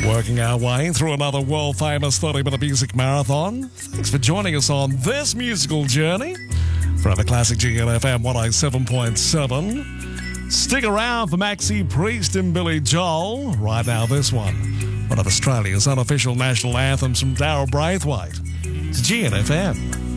Working our way through another world-famous 30-minute music marathon. Thanks for joining us on this musical journey. Forever Classic GNFM 107.7. Stick around for Maxi Priest and Billy Joel. Right now, this one of Australia's unofficial national anthems from Daryl Braithwaite. It's GNFM.